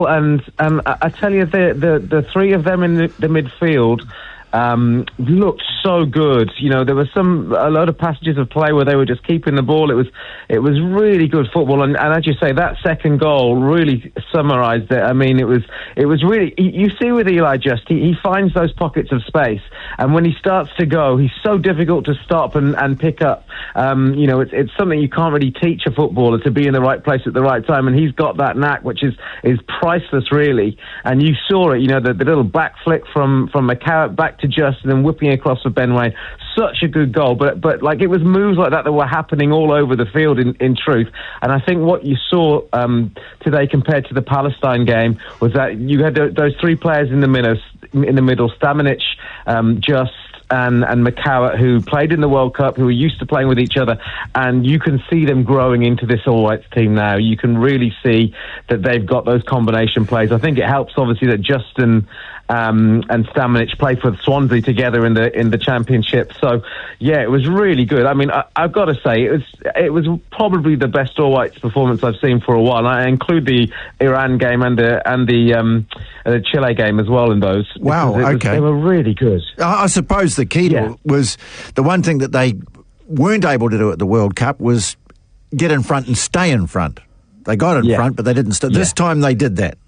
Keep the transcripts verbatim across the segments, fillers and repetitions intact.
And um, I, I tell you, the, the the three of them in the, the midfield um, looked so good. You know, there was some a lot of passages of play where they were just keeping the ball. It was it was really good football. And, and as you say, that second goal really summarised it. I mean, it was it was really. You see with Eli Just, he, he finds those pockets of space, and when he starts to go, he's so difficult to stop and, and pick up. Um, you know, it's it's something you can't really teach a footballer, to be in the right place at the right time, and he's got that knack, which is is priceless, really. And you saw it. You know, the, the little back flick from from McCarrott back to Just, and then whipping across for Ben Waine. Such a good goal, but but like it was moves like that that were happening all over the field. In, in truth, and I think what you saw um, today compared to the Palestine game was that you had th- those three players in the middle, in the middle, Stamenic, um, Just. And, and McCarrott, who played in the World Cup, who are used to playing with each other, and you can see them growing into this All Whites team now. You can really see that they've got those combination plays. I think it helps, obviously, that Justin um, and Stamenic play for Swansea together in the in the Championship. So, yeah, it was really good. I mean, I, I've got to say, it was it was probably the best All Whites performance I've seen for a while. I include the Iran game and the and the, um, the Chile game as well in those. Wow, was, okay, they were really good. I, I suppose the key to Yeah. it was the one thing that they weren't able to do at the World Cup was get in front and stay in front. They got in Yeah. front, but they didn't stay. Yeah. This time they did that.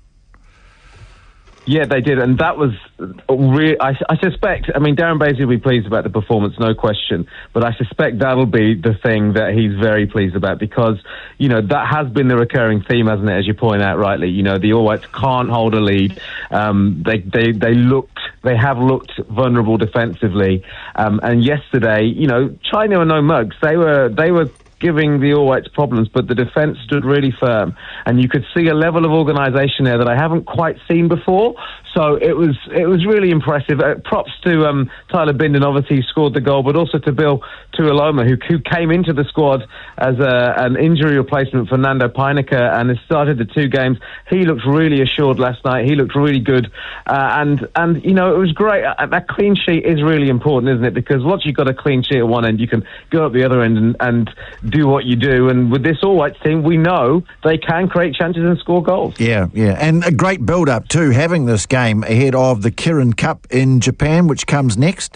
Yeah, they did, and that was re- I, I suspect. I mean, Darren Basie will be pleased about the performance, no question. But I suspect that'll be the thing that he's very pleased about, because you know that has been the recurring theme, hasn't it? As you point out rightly, you know the All Whites can't hold a lead. Um, they they they looked they have looked vulnerable defensively, um, and yesterday, you know, China are no mugs. They were they were. giving the All Whites problems, but the defence stood really firm, and you could see a level of organisation there that I haven't quite seen before. So it was it was really impressive. Uh, props to um, Tyler Bindon, obviously, who scored the goal, but also to Bill Tuiloma, who, who came into the squad as a, an injury replacement for Nando Peinecker and has started the two games. He looked really assured last night. He looked really good, uh, and and you know it was great. Uh, that clean sheet is really important, isn't it? Because once you've got a clean sheet at one end, you can go up the other end and, and do what you do. And with this All Whites team, we know they can create chances and score goals. Yeah, yeah, and a great build-up too, having this game ahead of the Kirin Cup in Japan, which comes next.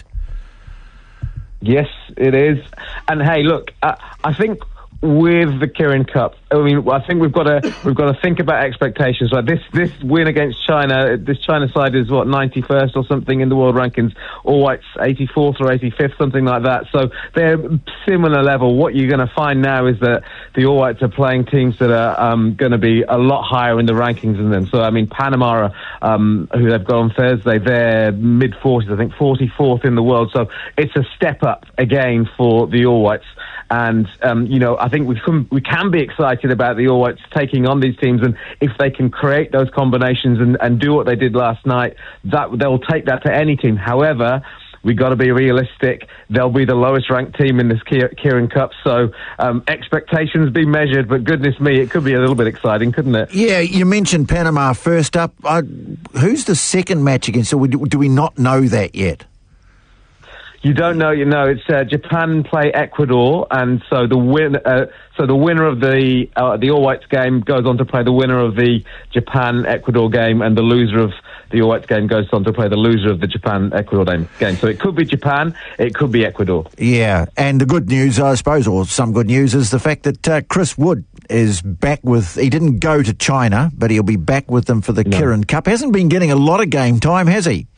Yes, it is. And hey, look, uh, I think with the Kirin Cup, I mean, I think we've got to we've got to think about expectations. Like this, this win against China, this China side is what ninety-first or something in the world rankings. All Whites eighty-fourth or eighty-fifth, something like that. So they're similar level. What you're going to find now is that the All Whites are playing teams that are um, going to be a lot higher in the rankings than them. So I mean, Panama, are, um, who they've got on Thursday, they're mid forties, I think forty-fourth in the world. So it's a step up again for the All Whites. And, um, you know, I think we can, we can be excited about the All Whites taking on these teams. And if they can create those combinations and, and do what they did last night, that they'll take that to any team. However, we got to be realistic. They'll be the lowest ranked team in this Kirin Cup. So um, expectations be measured. But goodness me, it could be a little bit exciting, couldn't it? Yeah, you mentioned Panama first up. I, who's the second match against? So we, do we not know that yet? You don't know, you know. It's uh, Japan play Ecuador, and so the win, uh, so the winner of the uh, the All Whites game goes on to play the winner of the Japan Ecuador game, and the loser of the All Whites game goes on to play the loser of the Japan Ecuador game. So it could be Japan, it could be Ecuador. Yeah, and the good news, I suppose, or some good news, is the fact that uh, Chris Wood is back with. He didn't go to China, but he'll be back with them for the no. Kirin Cup. Hasn't been getting a lot of game time, has he?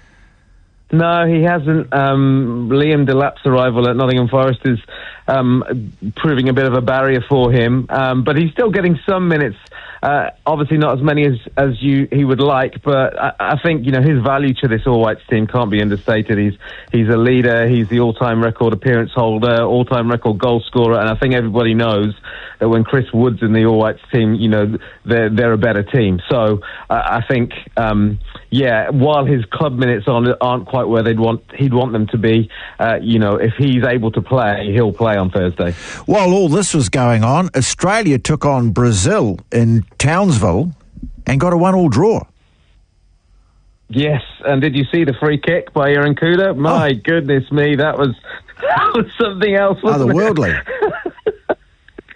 No, he hasn't. Um, Liam Delap's arrival at Nottingham Forest is um, proving a bit of a barrier for him, um, but he's still getting some minutes. Uh, obviously not as many as, as you he would like, but I, I think you know his value to this All Whites team can't be understated. He's he's a leader. He's the all-time record appearance holder, all-time record goal scorer, and I think everybody knows that when Chris Wood's in the All Whites team, you know they're they're a better team. So uh, I think um, yeah, while his club minutes aren't, aren't quite where they'd want he'd want them to be, uh, you know if he's able to play, he'll play on Thursday. While all this was going on, Australia took on Brazil in Townsville and got a one-all draw. Yes, and did you see the free kick by Aaron Kuda? My oh. goodness me, that was that was something else, wasn't Otherworldly. it?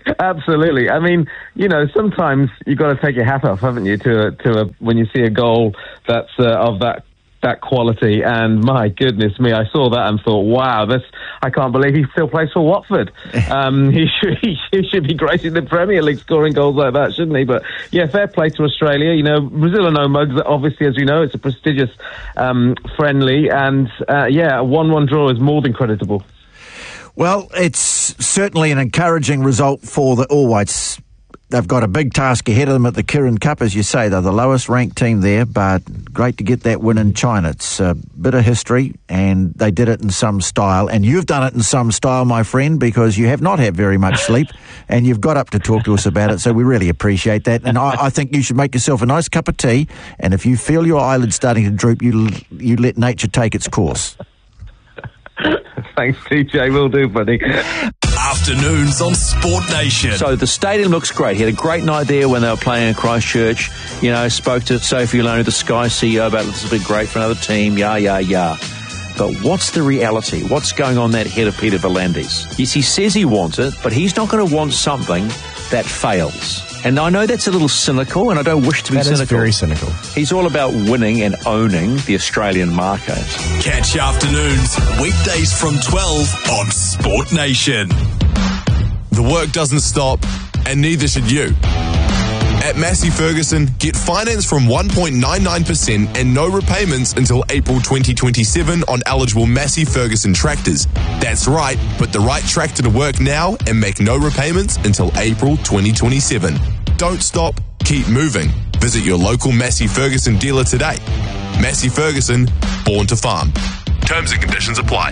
Absolutely. I mean, you know, sometimes you've got to take your hat off, haven't you, to a, to a, when you see a goal that's uh, of that that quality. And my goodness me, I saw that and thought, wow, this, I can't believe he still plays for Watford. Um, he should he, he should be gracing the Premier League scoring goals like that, shouldn't he? But yeah, fair play to Australia. You know, Brazil are no mugs. Obviously, as you know, it's a prestigious um, friendly, and uh, yeah, a one-one draw is more than creditable. Well, it's certainly an encouraging result for the All Whites. They've got a big task ahead of them at the Kirin Cup, as you say. They're the lowest ranked team there, but great to get that win in China. It's a bit of history, and they did it in some style. And you've done it in some style, my friend, because you have not had very much sleep, and you've got up to talk to us about it, so we really appreciate that. And I, I think you should make yourself a nice cup of tea, and if you feel your eyelids starting to droop, you, you let nature take its course. Thanks, T J. Will do, buddy. Afternoons on Sport Nation. So the stadium looks great. He had a great night there when they were playing in Christchurch. You know, spoke to Sophie Aloni, the Sky C E O, about this will be great for another team, yah, yah, yah. But what's the reality? What's going on in that head of Peter V'landys? Yes, he says he wants it, but he's not going to want something that fails. And I know that's a little cynical, and I don't wish to be that cynical. That is very cynical. He's all about winning and owning the Australian market. Catch Afternoons, weekdays from twelve on Sport Nation. The work doesn't stop, and neither should you. At Massey Ferguson, get finance from one point nine nine percent and no repayments until April twenty twenty-seven on eligible Massey Ferguson tractors. That's right, put the right tractor to work now and make no repayments until April twenty twenty-seven. Don't stop, keep moving. Visit your local Massey Ferguson dealer today. Massey Ferguson, born to farm. Terms and conditions apply.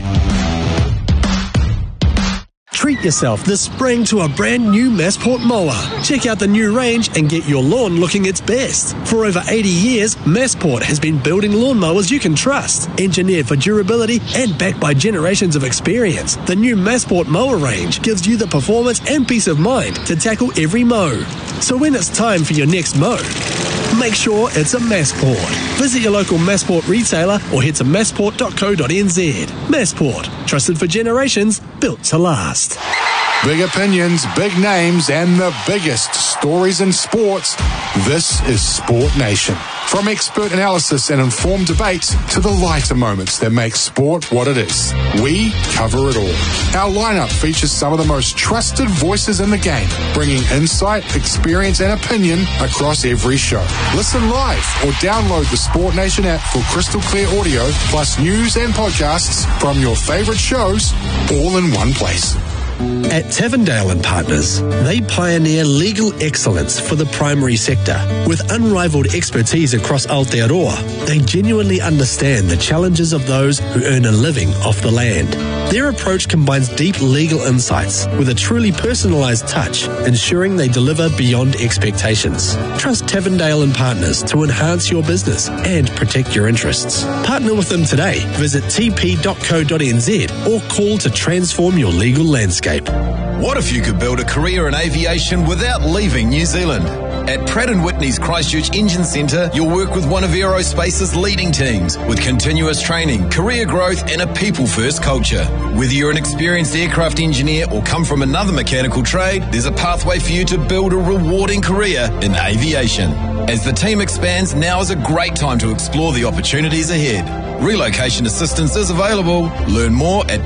Treat yourself this spring to a brand new Massport mower. Check out the new range and get your lawn looking its best. For over eighty years, Massport has been building lawnmowers you can trust. Engineered for durability and backed by generations of experience, the new Massport mower range gives you the performance and peace of mind to tackle every mow. So when it's time for your next mow, make sure it's a Massport. Visit your local Massport retailer or head to massport dot co dot n z. Massport, trusted for generations, built to last. Big opinions, big names, and the biggest stories in sports. This is Sport Nation. From expert analysis and informed debates to the lighter moments that make sport what it is, we cover it all. Our lineup features some of the most trusted voices in the game, bringing insight, experience, and opinion across every show. Listen live or download the Sport Nation app for crystal clear audio, plus news and podcasts from your favorite shows, all in one place. At Tavendale and Partners, they pioneer legal excellence for the primary sector. With unrivaled expertise across Aotearoa, they genuinely understand the challenges of those who earn a living off the land. Their approach combines deep legal insights with a truly personalised touch, ensuring they deliver beyond expectations. Trust Tavendale and Partners to enhance your business and protect your interests. Partner with them today. Visit t p dot co dot n z or call to transform your legal landscape. What if you could build a career in aviation without leaving New Zealand? At Pratt and Whitney's Christchurch Engine Centre, you'll work with one of aerospace's leading teams with continuous training, career growth and a people-first culture. Whether you're an experienced aircraft engineer or come from another mechanical trade, there's a pathway for you to build a rewarding career in aviation. As the team expands, now is a great time to explore the opportunities ahead. Relocation assistance is available. Learn more at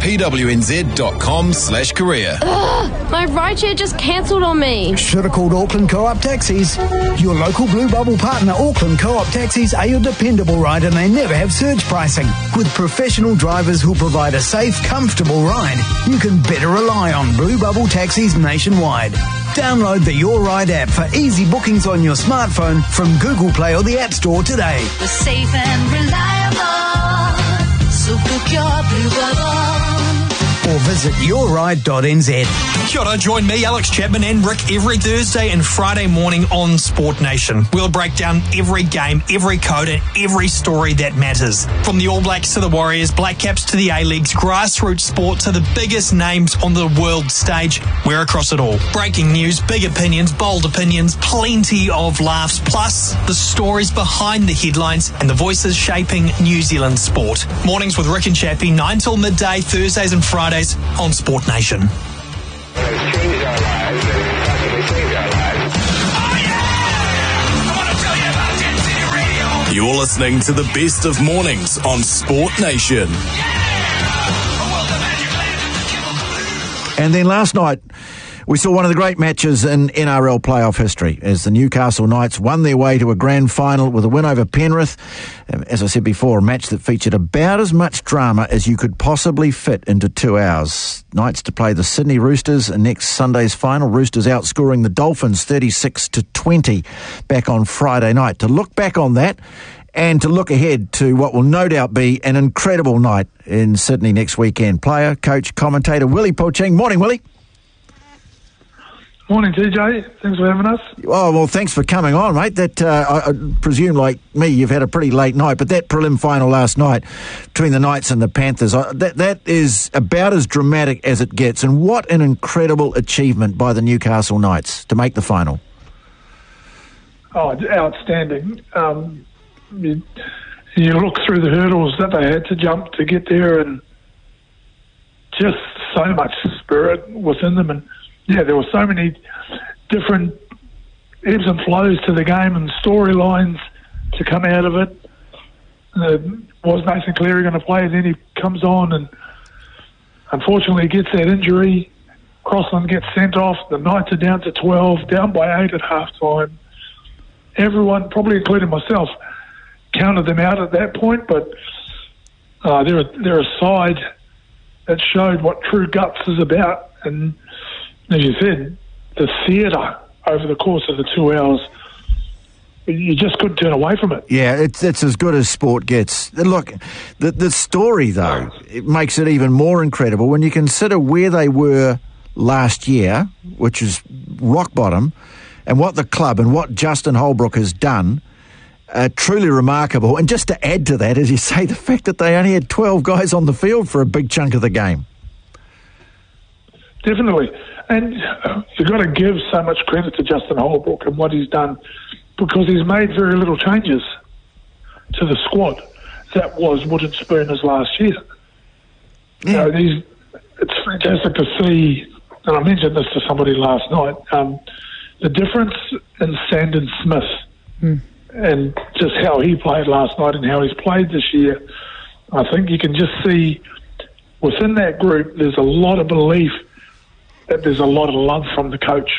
pwnz.com slash career. Ugh, my rideshare just cancelled on me. Should have called Auckland Co-op Taxis. Your local Blue Bubble partner, Auckland Co-op Taxis, are your dependable ride, and they never have surge pricing. With professional drivers who provide a safe, comfortable ride, you can better rely on Blue Bubble Taxis nationwide. Download the Your Ride app for easy bookings on your smartphone from Google Play or the App Store today. We're safe and reliable, so book your Blue Bubble. Or visit your ride dot n z. Kia ora, join me, Alex Chapman and Rick every Thursday and Friday morning on Sport Nation. We'll break down every game, every code and every story that matters. From the All Blacks to the Warriors, Black Caps to the A-Leagues, grassroots sport to the biggest names on the world stage, we're across it all. Breaking news, big opinions, bold opinions, plenty of laughs, plus the stories behind the headlines and the voices shaping New Zealand sport. Mornings with Rick and Chappie, nine till midday, Thursdays and Fridays on Sport Nation. Changed our lives. You're listening to the best of mornings on Sport Nation. And then last night, we saw one of the great matches in N R L playoff history as the Newcastle Knights won their way to a grand final with a win over Penrith. As I said before, a match that featured about as much drama as you could possibly fit into two hours. Knights to play the Sydney Roosters in next Sunday's final. Roosters outscoring the Dolphins thirty-six to twenty back on Friday night. To look back on that and to look ahead to what will no doubt be an incredible night in Sydney next weekend. Player, coach, commentator Willie Poching. Morning, Willie. Morning, T J. Thanks for having us. Oh, well, thanks for coming on, mate. That uh, I, I presume, like me, you've had a pretty late night, but that prelim final last night between the Knights and the Panthers, uh, that that is about as dramatic as it gets. And what an incredible achievement by the Newcastle Knights to make the final. Oh, outstanding. Um, you, you look through the hurdles that they had to jump to get there, and just so much spirit within them. And yeah, there were so many different ebbs and flows to the game and storylines to come out of it. Uh, was Nathan Cleary going to play? And then he comes on and unfortunately gets that injury. Crossland gets sent off. The Knights are down to twelve, down by eight at half-time. Everyone, probably including myself, counted them out at that point, but uh, they're, a, they're a side that showed what true guts is about. And as you said, the theatre over the course of the two hours, you just couldn't turn away from it. Yeah, it's it's as good as sport gets. Look, the the story, though, it makes it even more incredible when you consider where they were last year, which is rock bottom, and what the club and what Justin Holbrook has done. Uh, truly remarkable. And just to add to that, as you say, the fact that they only had twelve guys on the field for a big chunk of the game. Definitely. And you've got to give so much credit to Justin Holbrook and what he's done, because he's made very little changes to the squad. That was Wooden Spooners last year. Yeah. You know, these, it's fantastic to see, and I mentioned this to somebody last night, um, the difference in Sandon Smith mm. and just how he played last night and how he's played this year. I think you can just see within that group there's a lot of belief that there's a lot of love from the coach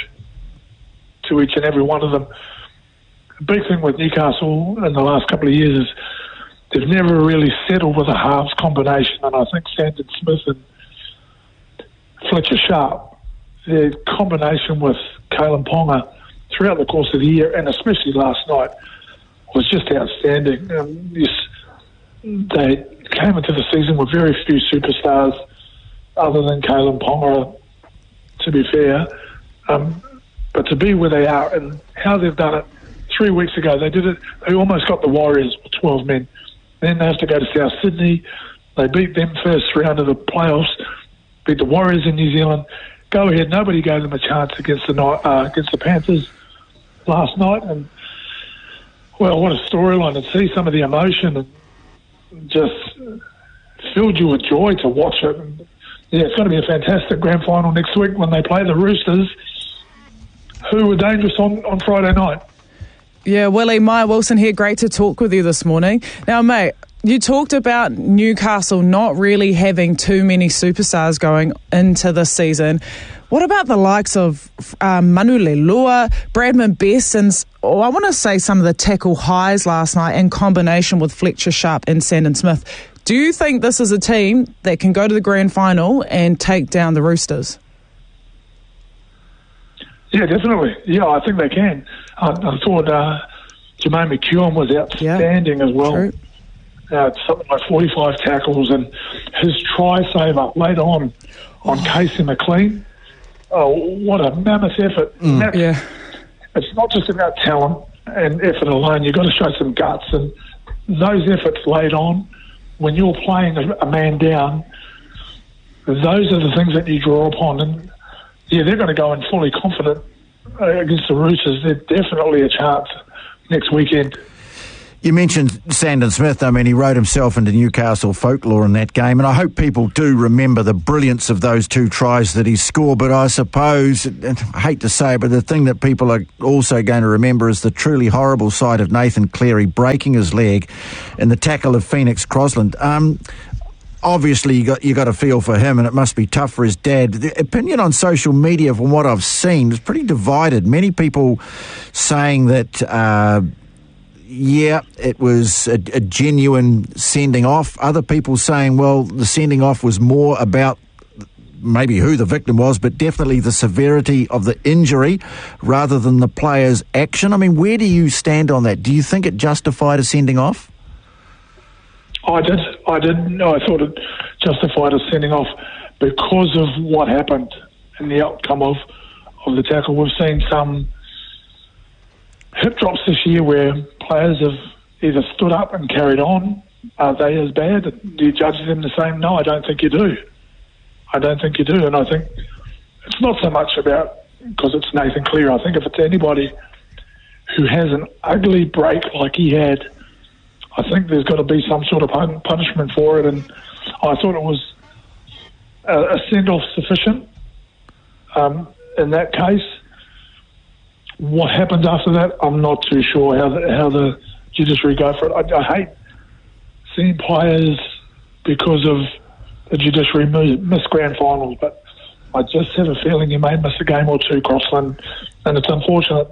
to each and every one of them. The big thing with Newcastle in the last couple of years is they've never really settled with a halves combination, and I think Sandon Smith and Fletcher Sharp, their combination with Kalen Ponga throughout the course of the year, and especially last night, was just outstanding. Um, yes, they came into the season with very few superstars other than Kalen Ponga, to be fair, um, but to be where they are and how they've done it. Three weeks ago, they did it. They almost got the Warriors with twelve men. Then they have to go to South Sydney. They beat them first round of the playoffs. Beat the Warriors in New Zealand. Go ahead. Nobody gave them a chance against the uh, against the Panthers last night. And well, what a storyline! And see some of the emotion and just filled you with joy to watch it. And yeah, it's going to be a fantastic grand final next week when they play the Roosters, who were dangerous on, on Friday night. Yeah, Willie, Maya Wilson here. Great to talk with you this morning. Now, mate, you talked about Newcastle not really having too many superstars going into this season. What about the likes of um, Manu Leilua, Bradman Best, and oh, I want to say some of the tackle highs last night in combination with Fletcher Sharp and Sandon Smith? Do you think this is a team that can go to the grand final and take down the Roosters? Yeah, definitely. Yeah, I think they can. I, I thought uh, Jermaine McEwen was outstanding yeah, as well. True. Uh, something like forty-five tackles, and his try saver later on on oh. Casey McLean. Oh, what a mammoth effort. Mm. Yeah. It's not just about talent and effort alone. You've got to show some guts, and those efforts laid on when you're playing a, a man down, those are the things that you draw upon. And yeah, they're going to go in fully confident uh, against the Roosters. They're definitely a chance next weekend. You mentioned Sandon Smith. I mean, he wrote himself into Newcastle folklore in that game, and I hope people do remember the brilliance of those two tries that he scored. But I suppose, and I hate to say it, but the thing that people are also going to remember is the truly horrible side of Nathan Cleary breaking his leg in the tackle of Phoenix Crosland. Um, obviously, you got you got a feel for him, and it must be tough for his dad. The opinion on social media, from what I've seen, is pretty divided. Many people saying that... Uh, Yeah, it was a, a genuine sending off. Other people saying, well, the sending off was more about maybe who the victim was, but definitely the severity of the injury rather than the player's action. I mean, where do you stand on that? Do you think it justified a sending off? I did. I did. No, I thought it justified a sending off because of what happened and the outcome of, of the tackle. We've seen some hip drops this year where players have either stood up and carried on. Are they as bad? Do you judge them the same? No, I don't think you do. I don't think you do. And I think it's not so much about because it's Nathan Cleary. I think if it's anybody who has an ugly break like he had, I think there's got to be some sort of pun- punishment for it. And I thought it was a, a send-off sufficient um, in that case. What happened after that, I'm not too sure how the, how the judiciary go for it. I, I hate seeing players because of the judiciary miss grand finals, but I just have a feeling you may miss a game or two, Crossland, and it's unfortunate.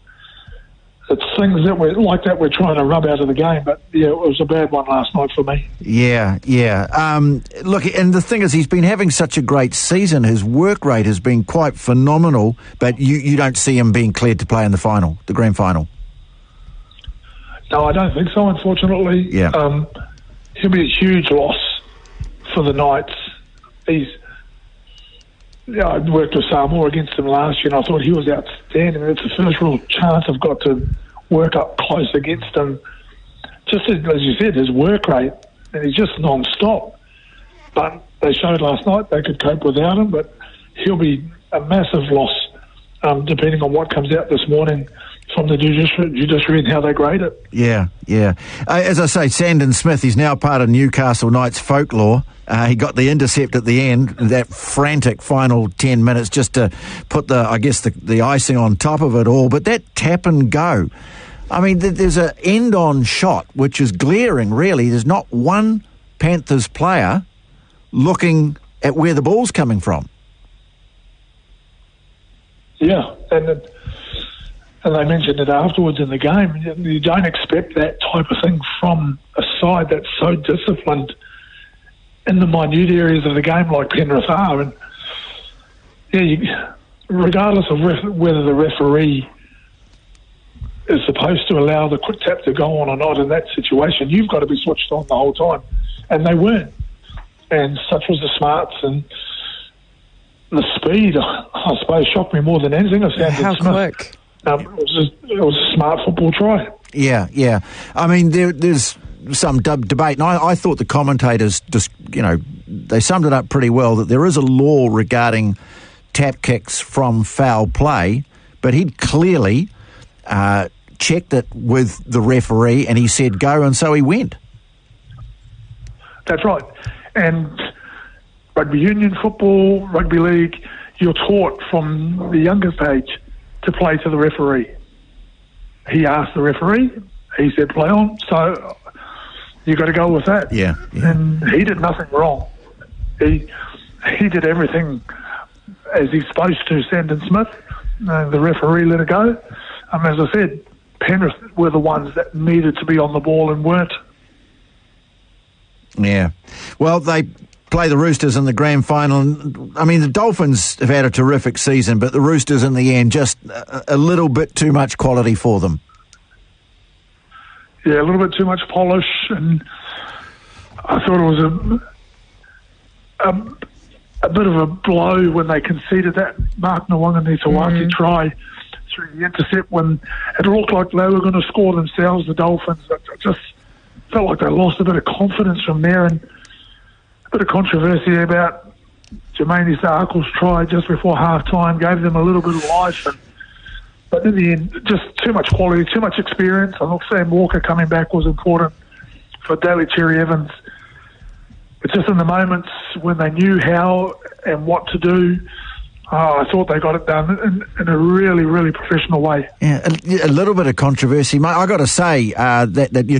It's things that we're like that we're trying to rub out of the game, but yeah, it was a bad one last night for me. Yeah, yeah. Um, look, and the thing is, he's been having such a great season. His work rate has been quite phenomenal, but you, you don't see him being cleared to play in the final, the grand final. No, I don't think so, unfortunately. Yeah. Um, he'll be a huge loss for the Knights. He's Yeah, I worked with Samoa against him last year, and I thought he was outstanding. It's the first real chance I've got to work up close against him. Just as, as you said, his work rate, and he's just non-stop. But they showed last night they could cope without him, but he'll be a massive loss, um, depending on what comes out this morning from the judiciary, judiciary and how they grade it. Yeah, yeah. Uh, as I say, Sandon Smith, he's now part of Newcastle Knights folklore. Uh, he got the intercept at the end, that frantic final ten minutes just to put the, I guess, the, the icing on top of it all. But that tap and go, I mean, th- there's an end-on shot, which is glaring, really. There's not one Panthers player looking at where the ball's coming from. Yeah, and it, and they mentioned it afterwards in the game. You don't expect that type of thing from a side that's so disciplined in the minute areas of the game like Penrith are. And yeah, you, regardless of ref, whether the referee is supposed to allow the quick tap to go on or not in that situation, you've got to be switched on the whole time. And they weren't. And such was the smarts and the speed, I suppose, shocked me more than anything. I sounded How Smith. quick? Um, it, was a, it was a smart football try. Yeah, yeah. I mean, there, there's some dub- debate, and I, I thought the commentators just, you know, they summed it up pretty well, that there is a law regarding tap kicks from foul play, but he'd clearly uh, checked it with the referee, and he said go, and so he went. That's right. And rugby union football, rugby league, you're taught from the youngest age to play to the referee. He asked the referee, he said play on, so you got to go with that. Yeah, yeah. And he did nothing wrong. He he did everything as he's supposed to, Sandon Smith. Uh, the referee let it go. Um, as I said, Penrith were the ones that needed to be on the ball and weren't. Yeah. Well, they play the Roosters in the grand final. I mean, the Dolphins have had a terrific season, but the Roosters in the end, just a, a little bit too much quality for them. Yeah, a little bit too much polish, and I thought it was a a, a bit of a blow when they conceded that Mark Nawaqanitawaki mm. try through the intercept when it looked like they were going to score themselves, the Dolphins. It just felt like they lost a bit of confidence from there, and a bit of controversy about Jermaine Starkel's try just before half-time gave them a little bit of life, and But in the end, just too much quality, too much experience. I thought Sam Walker coming back was important for Daly Cherry Evans. But just in the moments when they knew how and what to do, oh, I thought they got it done in, in a really, really professional way. Yeah, a, a little bit of controversy, mate. I got to say uh, that that you